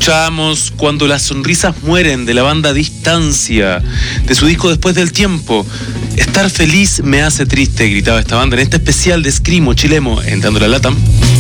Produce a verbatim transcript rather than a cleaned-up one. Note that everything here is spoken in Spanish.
Escuchábamos Cuando las sonrisas mueren, de la banda Distancia, de su disco Después del Tiempo. Estar feliz me hace triste, gritaba esta banda en este especial de Escrimo Chilemo, entrando la lata.